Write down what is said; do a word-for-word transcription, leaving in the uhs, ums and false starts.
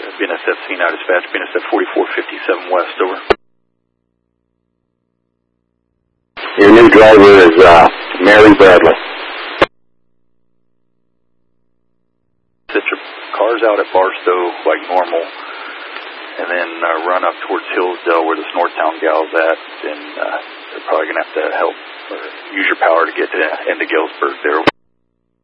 B N S F Senile Dispatch, B N S F forty-four fifty-seven West, over. Your new driver is uh, Mary Bradley. Set your cars out at Barstow like normal, and then uh, run up towards Hillsdale where the Northtown gal's at, and uh, they're probably going to have to help or use your power to get to into Galesburg there.